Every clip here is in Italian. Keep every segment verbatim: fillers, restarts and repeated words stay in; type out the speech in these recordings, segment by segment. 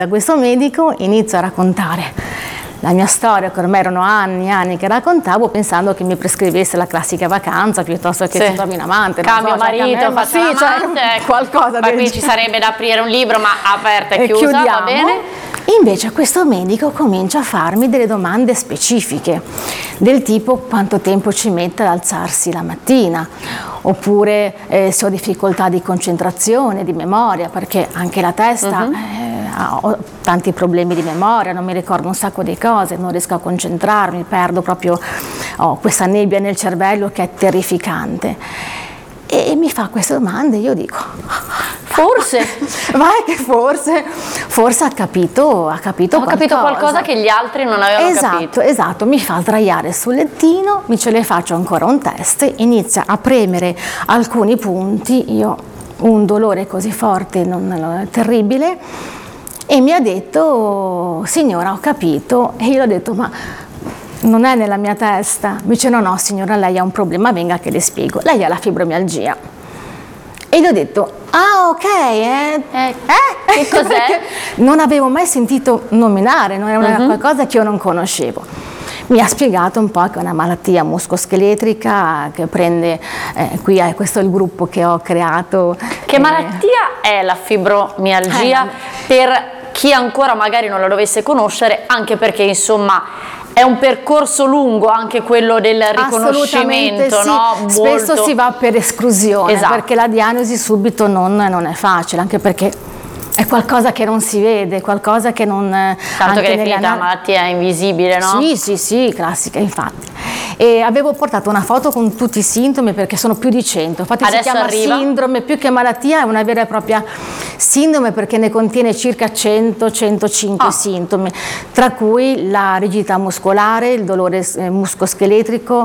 Da questo medico inizio a raccontare la mia storia, che ormai erano anni e anni che raccontavo, pensando che mi prescrivesse la classica vacanza piuttosto che sì. si trovi un amante. Cambio so, marito, me, faccio sì, un cioè, amante, qualcosa ma del qui ci sarebbe da aprire un libro, ma aperta e, e chiusa, chiudiamo. Va bene? Invece questo medico comincia a farmi delle domande specifiche, del tipo quanto tempo ci mette ad alzarsi la mattina, oppure eh, se ho difficoltà di concentrazione, di memoria, perché anche la testa... Uh-huh. eh, ho tanti problemi di memoria, non mi ricordo un sacco di cose, non riesco a concentrarmi, perdo proprio, ho questa nebbia nel cervello che è terrificante. E mi fa queste domande, io dico, forse, vai che forse, forse ha capito, ha capito Ho qualcosa. capito qualcosa che gli altri non avevano esatto, capito. Esatto, mi fa sdraiare sul lettino, mi ce le faccio ancora un test, inizia a premere alcuni punti, io un dolore così forte, non, terribile, e mi ha detto, signora, ho capito, e io ho detto, ma non è nella mia testa. Mi dice, no, no, signora, lei ha un problema, venga che le spiego. Lei ha la fibromialgia. E gli ho detto, ah, ok, eh, eh, eh? Che cos'è? Non avevo mai sentito nominare, non era uh-huh. qualcosa che io non conoscevo. Mi ha spiegato un po' che è una malattia muscoscheletrica che prende, eh, qui è, questo è il gruppo che ho creato. Che eh, malattia è la fibromialgia eh, per chi ancora magari non la dovesse conoscere, anche perché insomma è un percorso lungo anche quello del riconoscimento, sì. no? Spesso Molto... si va per esclusione, esatto. perché la diagnosi subito non, non è facile, anche perché è qualcosa che non si vede, qualcosa che non... Tanto che definita la malattia è invisibile, no? Sì, sì, sì, classica, infatti. E avevo portato una foto con tutti i sintomi perché sono più di cento, infatti Adesso si chiama arriva. sindrome, più che malattia è una vera e propria sindrome perché ne contiene circa cento centocinque oh. sintomi, tra cui la rigidità muscolare, il dolore eh, muscoscheletrico,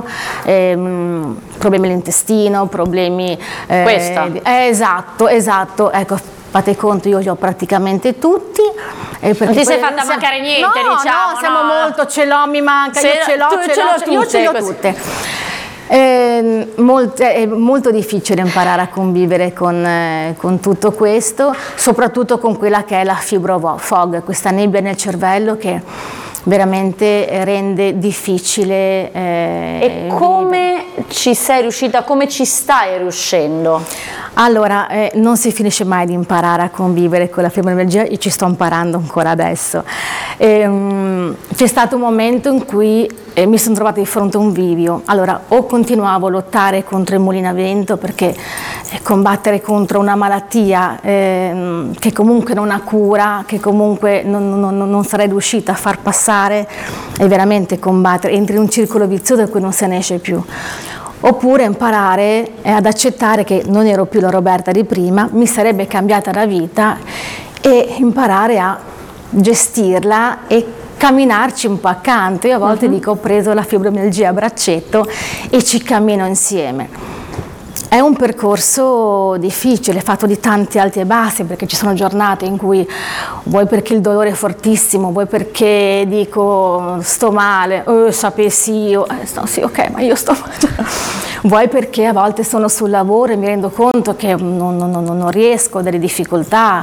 ehm, problemi all'intestino, problemi... Eh, Questa? Eh, esatto, esatto, ecco. Fate conto, io li ho praticamente tutti. Eh, non ti sei fatta siamo... mancare niente, no, diciamo. No, siamo no. molto, ce l'ho, mi manca, se io ce l'ho, ce l'ho, tutte, io ce l'ho tutte. Eh, molt, è molto difficile imparare a convivere con, eh, con tutto questo, soprattutto con quella che è la fibrofog, questa nebbia nel cervello che veramente rende difficile. Eh, e come ci sei riuscita, come ci stai riuscendo? Allora, eh, non si finisce mai di imparare a convivere con la fibromialgia, io ci sto imparando ancora adesso. Ehm, c'è stato un momento in cui eh, mi sono trovata di fronte a un bivio. Allora, o continuavo a lottare contro il mulino a vento, perché eh, combattere contro una malattia eh, che comunque non ha cura, che comunque non, non, non sarei riuscita a far passare, è veramente combattere, entri in un circolo vizioso da cui non se ne esce più. Oppure imparare ad accettare che non ero più la Roberta di prima, mi sarebbe cambiata la vita e imparare a gestirla e camminarci un po' accanto. Io a volte uh-huh. dico ho preso la fibromialgia a braccetto e ci cammino insieme. È un percorso difficile, fatto di tanti alti e bassi, perché ci sono giornate in cui vuoi perché il dolore è fortissimo, vuoi perché dico sto male, oh, sapessi io, eh, no, sì ok ma io sto male, vuoi perché a volte sono sul lavoro e mi rendo conto che non, non, non riesco, ho delle difficoltà,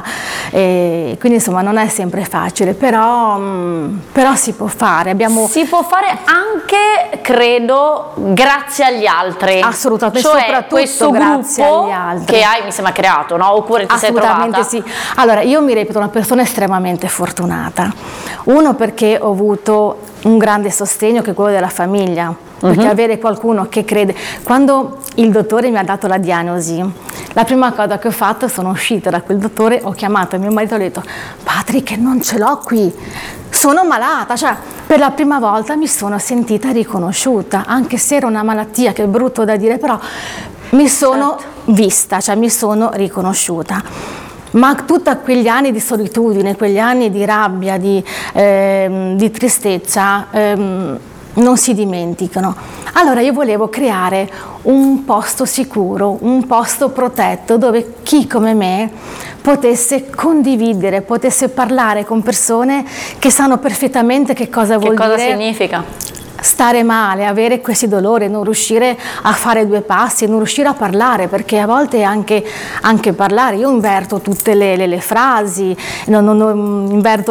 e quindi insomma non è sempre facile, però, però si può fare. Abbiamo... Si può fare anche, credo, grazie agli altri. Assolutamente, cioè, soprattutto questo grazie gruppo agli altri. che hai, mi sembra, creato, no? Oppure ti sei trovata? Assolutamente sì. Allora, io mi reputo una persona estremamente fortunata. Uno, perché ho avuto un grande sostegno che è quello della famiglia, perché uh-huh. avere qualcuno che crede. Quando il dottore mi ha dato la diagnosi, la prima cosa che ho fatto, sono uscita da quel dottore, ho chiamato mio marito e ho detto Patrick, non ce l'ho qui, sono malata, cioè per la prima volta mi sono sentita riconosciuta, anche se era una malattia, che è brutto da dire, però mi sono certo. vista, cioè mi sono riconosciuta. Ma tutti quegli anni di solitudine, quegli anni di rabbia, di, ehm, di tristezza, ehm, non si dimenticano. Allora io volevo creare un posto sicuro, un posto protetto, dove chi come me potesse condividere, potesse parlare con persone che sanno perfettamente che cosa vuol dire. Che cosa significa? Stare male, avere questi dolori, non riuscire a fare due passi, non riuscire a parlare, perché a volte anche, anche parlare, io inverto tutte le, le, le frasi, non, non, non inverto